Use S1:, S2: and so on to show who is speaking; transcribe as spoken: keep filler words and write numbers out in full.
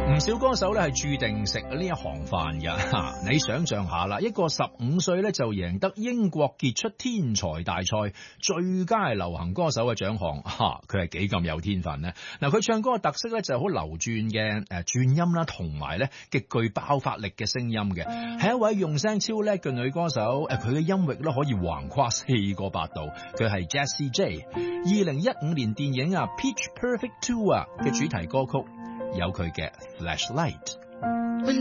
S1: 唔少歌手咧係注定食呢一行飯㗎。你想象下啦，一個十五歲咧就贏得英國傑出天才大賽最佳流行歌手嘅獎項，吓佢係幾咁有天分呢？嗱，佢唱歌嘅特色咧就係好流轉嘅誒轉音啦，同埋咧極具爆發力嘅聲音嘅，係一位用聲超叻嘅女歌手。誒，佢嘅音域咧可以橫跨四個八度。佢係 Jessie J。二零一五年電影啊 Pitch Perfect two啊嘅主題歌曲有佢嘅 Flashlight。